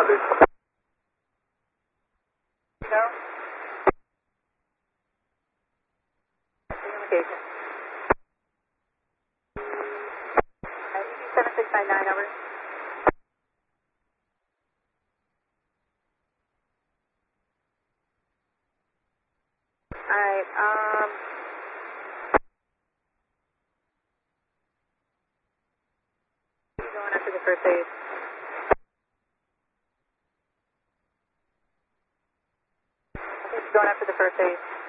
700. No. Communication. ED 7699 over. Alright, going after the first aid. I think he's going after the first aid.